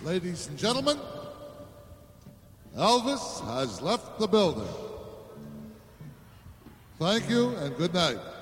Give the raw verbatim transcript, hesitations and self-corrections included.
Ladies and gentlemen, Elvis has left the building. Thank you and good night.